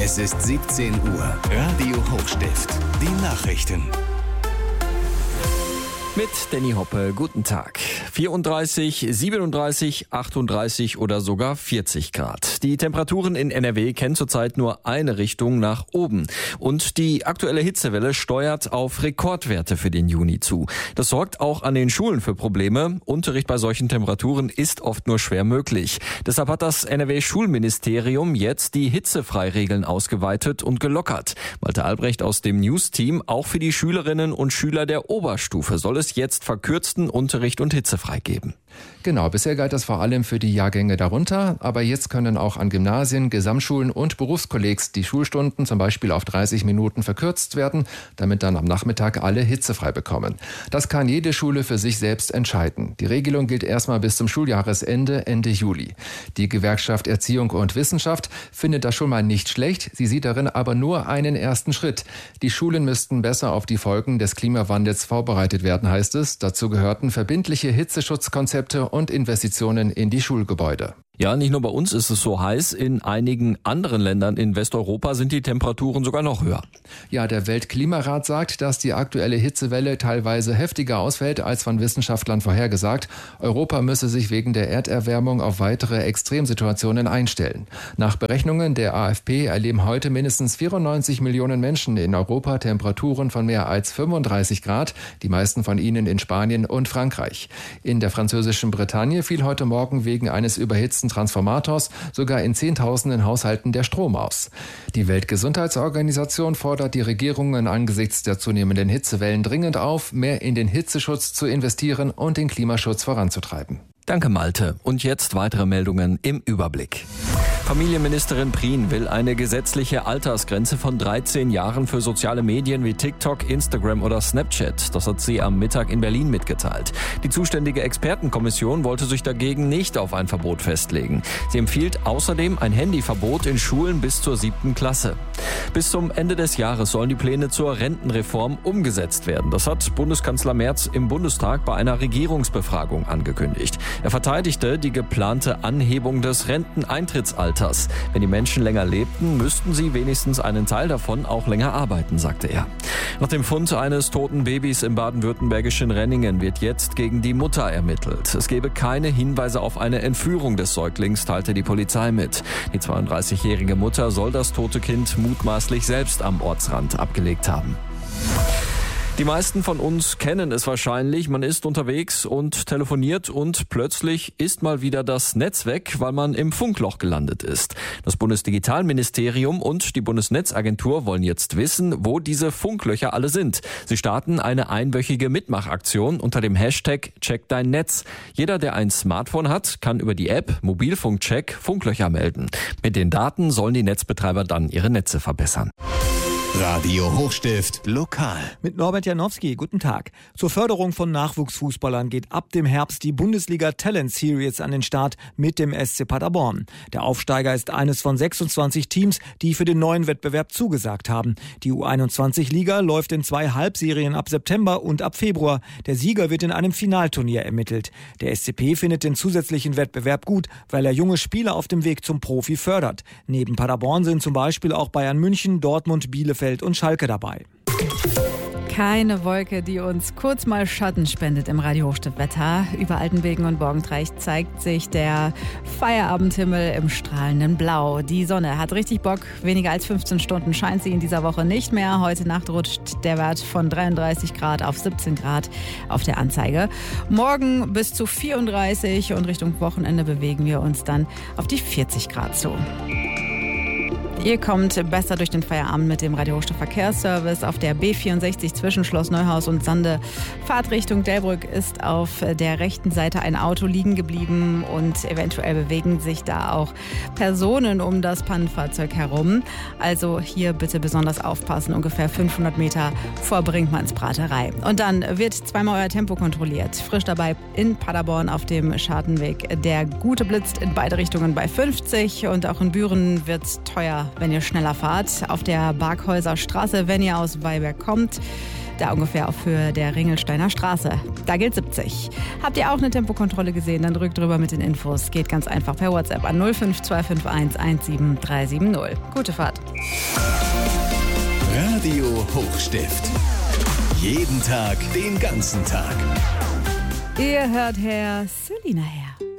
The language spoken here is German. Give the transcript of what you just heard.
Es ist 17 Uhr. Radio Hochstift. Die Nachrichten. Mit Danny Hoppe, guten Tag. 34, 37, 38 oder sogar 40 Grad. Die Temperaturen in NRW kennen zurzeit nur eine Richtung nach oben. Und die aktuelle Hitzewelle steuert auf Rekordwerte für den Juni zu. Das sorgt auch an den Schulen für Probleme. Unterricht bei solchen Temperaturen ist oft nur schwer möglich. Deshalb hat das NRW-Schulministerium jetzt die Hitzefreiregeln ausgeweitet und gelockert. Malte Albrecht aus dem News-Team, auch für die Schülerinnen und Schüler der Oberstufe soll es jetzt verkürzten Unterricht und hitzefrei geben. Genau, bisher galt das vor allem für die Jahrgänge darunter, aber jetzt können auch an Gymnasien, Gesamtschulen und Berufskollegs die Schulstunden zum Beispiel auf 30 Minuten verkürzt werden, damit dann am Nachmittag alle hitzefrei bekommen. Das kann jede Schule für sich selbst entscheiden. Die Regelung gilt erstmal bis zum Schuljahresende, Ende Juli. Die Gewerkschaft Erziehung und Wissenschaft findet das schon mal nicht schlecht, sie sieht darin aber nur einen ersten Schritt. Die Schulen müssten besser auf die Folgen des Klimawandels vorbereitet werden, heißt es. Dazu gehörten verbindliche Hitzeschutzkonzepte und Investitionen in die Schulgebäude. Ja, nicht nur bei uns ist es so heiß, in einigen anderen Ländern in Westeuropa sind die Temperaturen sogar noch höher. Ja, der Weltklimarat sagt, dass die aktuelle Hitzewelle teilweise heftiger ausfällt als von Wissenschaftlern vorhergesagt. Europa müsse sich wegen der Erderwärmung auf weitere Extremsituationen einstellen. Nach Berechnungen der AfP erleben heute mindestens 94 Millionen Menschen in Europa Temperaturen von mehr als 35 Grad, die meisten von ihnen in Spanien und Frankreich. In der französischen Bretagne fiel heute Morgen wegen eines überhitzten Transformators sogar in Zehntausenden Haushalten der Strom aus. Die Weltgesundheitsorganisation fordert die Regierungen angesichts der zunehmenden Hitzewellen dringend auf, mehr in den Hitzeschutz zu investieren und den Klimaschutz voranzutreiben. Danke, Malte. Und jetzt weitere Meldungen im Überblick. Familienministerin Prien will eine gesetzliche Altersgrenze von 13 Jahren für soziale Medien wie TikTok, Instagram oder Snapchat. Das hat sie am Mittag in Berlin mitgeteilt. Die zuständige Expertenkommission wollte sich dagegen nicht auf ein Verbot festlegen. Sie empfiehlt außerdem ein Handyverbot in Schulen bis zur 7. Klasse. Bis zum Ende des Jahres sollen die Pläne zur Rentenreform umgesetzt werden. Das hat Bundeskanzler Merz im Bundestag bei einer Regierungsbefragung angekündigt. Er verteidigte die geplante Anhebung des Renteneintrittsalters. Wenn die Menschen länger lebten, müssten sie wenigstens einen Teil davon auch länger arbeiten, sagte er. Nach dem Fund eines toten Babys im baden-württembergischen Renningen wird jetzt gegen die Mutter ermittelt. Es gebe keine Hinweise auf eine Entführung des Säuglings, teilte die Polizei mit. Die 32-jährige Mutter soll das tote Kind mutmaßlich selbst am Ortsrand abgelegt haben. Die meisten von uns kennen es wahrscheinlich. Man ist unterwegs und telefoniert und plötzlich ist mal wieder das Netz weg, weil man im Funkloch gelandet ist. Das Bundesdigitalministerium und die Bundesnetzagentur wollen jetzt wissen, wo diese Funklöcher alle sind. Sie starten eine einwöchige Mitmachaktion unter dem Hashtag Check dein Netz. Jeder, der ein Smartphone hat, kann über die App Mobilfunkcheck Funklöcher melden. Mit den Daten sollen die Netzbetreiber dann ihre Netze verbessern. Radio Hochstift lokal. Mit Norbert Janowski, guten Tag. Zur Förderung von Nachwuchsfußballern geht ab dem Herbst die Bundesliga Talent Series an den Start mit dem SC Paderborn. Der Aufsteiger ist eines von 26 Teams, die für den neuen Wettbewerb zugesagt haben. Die U21-Liga läuft in 2 Halbserien ab September und ab Februar. Der Sieger wird in einem Finalturnier ermittelt. Der SCP findet den zusätzlichen Wettbewerb gut, weil er junge Spieler auf dem Weg zum Profi fördert. Neben Paderborn sind zum Beispiel auch Bayern München, Dortmund, Bielefeld und Schalke dabei. Keine Wolke, die uns kurz mal Schatten spendet im Radio Hochstift-Wetter. Über Altenbeken und Borgentreich zeigt sich der Feierabendhimmel im strahlenden Blau. Die Sonne hat richtig Bock. Weniger als 15 Stunden scheint sie in dieser Woche nicht mehr. Heute Nacht rutscht der Wert von 33 Grad auf 17 Grad auf der Anzeige. Morgen bis zu 34 und Richtung Wochenende bewegen wir uns dann auf die 40 Grad zu. Ihr kommt besser durch den Feierabend mit dem Radio Hochstift Verkehrsservice auf der B64 zwischen Schloss Neuhaus und Sande. Fahrtrichtung Delbrück ist auf der rechten Seite ein Auto liegen geblieben und eventuell bewegen sich da auch Personen um das Pannenfahrzeug herum. Also hier bitte besonders aufpassen, ungefähr 500 Meter vor Brinkmannsbraterei. Und dann wird zweimal euer Tempo kontrolliert. Frisch dabei in Paderborn auf dem Schartenweg. Der Gute blitzt in beide Richtungen bei 50 und auch in Büren wird teuer, wenn ihr schneller fahrt. Auf der Barkhäuser Straße, wenn ihr aus Weiberg kommt. Da ungefähr auf Höhe der Ringelsteiner Straße. Da gilt 70. Habt ihr auch eine Tempokontrolle gesehen, dann drückt drüber mit den Infos. Geht ganz einfach per WhatsApp an 05251 17370. Gute Fahrt. Radio Hochstift. Jeden Tag, den ganzen Tag. Ihr hört Herr Selina her.